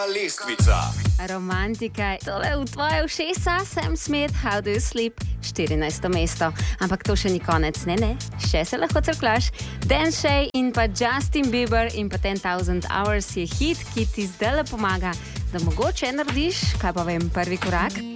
Lestvica. Romantika, tole v tvoje ušesa, Sam Smith, How Do You Sleep, 14. mesto. Ampak to še ni konec, ne, še se lahko crklaš. Dan Shay in pa Justin Bieber in pa 10,000 Hours je hit, ki ti zdaj le pomaga, da mogoče narediš, kaj pa vem, prvi korak.